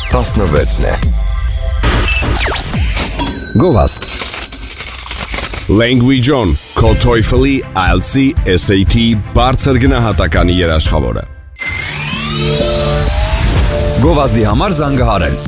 16-ն է։ Գովաստ Language On, քո TOEFL-ի, IELTS-ի, SAT բարձր գնահատականի երաշխավորը։ Գովազդի համար զանգահարել